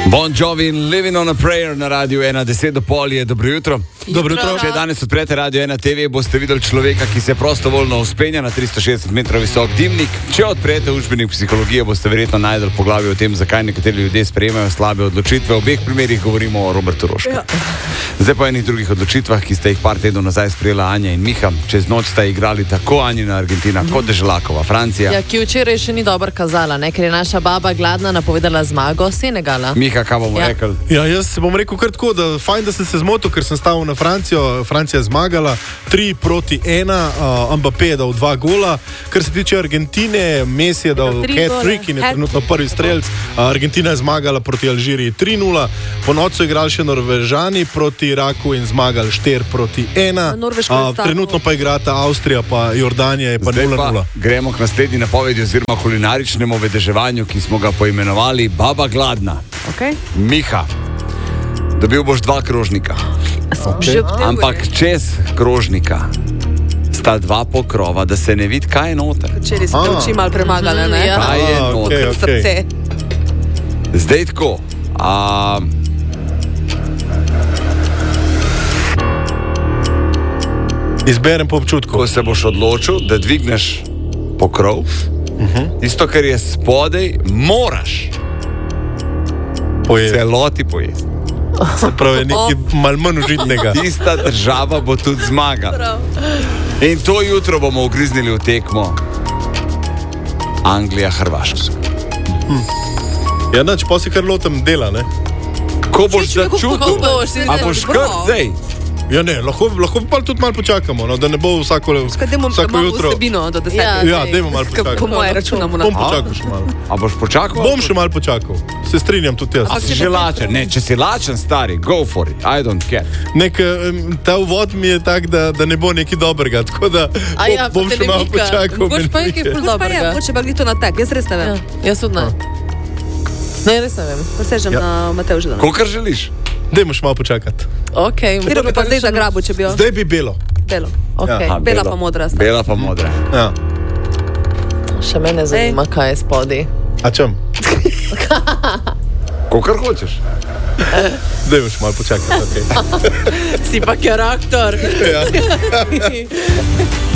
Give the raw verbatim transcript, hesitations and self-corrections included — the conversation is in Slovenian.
Bon Jovi in Living on a Prayer na Radiu ena, deset do pol je, dobro jutro. Dobro jutro. Če danes odprete Radio ena te ve, boste videli človeka, ki se prostovoljno vzpenja na tristo šestdeset metrov visok dimnik. Če odprete učbenik psihologije, boste verjetno najdel poglavje o tem, zakaj nekateri ljudje sprejemajo slabe odločitve. V obeh primerih govorimo o Robertu Rošku. Ja. Zdaj pa enih drugih odločitvah, ki ste jih par tednov nazaj sprejela Anja in Miha. Čez noč sta igrali tako Anjina Argentina mm-hmm. kot Deželakova Francija. Ja, ki včeraj še ni dobro kazala, ne? Ker je naša baba gladna napovedala zmago Senegala. Miha, kaj bomo ja. rekli? Ja, jaz bom rekel kar tako, da fajn, da sem se zmotil, ker sem stavil na Francijo. Francija je zmagala tri proti ena, uh, Mbappé je dal dva gola. Kar se tiče Argentine, Messi je dal hat-trick in je trenutno prvi strelc. Uh, Argentina je zmagala proti Alžiriji tri nula. Po nocu je igrali še Norvežani proti Iraku in zmagali štiri proti ena. Uh, trenutno pa igrata Avstrija pa Jordanija je pa nula nula. Gremo k naslednji napovedi oziroma kulinaričnemu vedeževanju, ki smo ga poimenovali Baba gladna. Okay. Miha, dobil boš dva krožnika. Okay. Ampak čez krožnika sta dva pokrova, da se ne vidi, kaj je noter. Včeraj so te oči malo premagale, ne? Ja. Kaj je noter? Okay, okay. Zdaj tako. A... Izberem po občutku. Ko se boš odločil, da dvigneš pokrov, uh-huh. tisto, kar je spodaj, moraš pojesti. Celoti pojesti. Se pravi, nekaj malo manj užitnega. Tista država bo tudi zmagala. In to jutro bomo ugriznili v tekmo Anglija-Hrvaška. Hm. Ja, nač, pa si kar lotem dela, ne? Ko boš začutil, a boš kar zdaj? Ja, ne, lahko, lahko pa tudi malo počakamo, no, da ne bo vsako, vsako jutro. Vsebino, da ja, ja, dajmo malo počakati. Po moje računamo na to. Bom počakal še malo. A boš počakal? Bom še malo počakal. Se strinjam tudi jaz. A si že lačen? Ne, če si lačen, stari, go for it. I don't care. Nek, ta uvod mi je tak, da, da ne bo nekaj dobrega, tako da bo, ja, bom še malo počakal. Boš pa nekaj ful dobrega. Hoče pa glito na tak, jaz res ne vem. Ja, jaz tudi ne. Ne, res ne vem. Posežem ja. na Matevžu danes. Kolikor želiš? Dajmo še malo počakati. Okay, Kjer bi pa zdaj zagrabil, če bi jo? Zdaj bi belo. Belo. Okay. Ja. Bela Belo. pa modra. Sta. Bela pa modra. Ja. Še mene zanima, Ej. kaj je spodaj. A čem? Kolikor hočeš. Dajmo še malo počakati. Okay. Si pa karakter. Ja.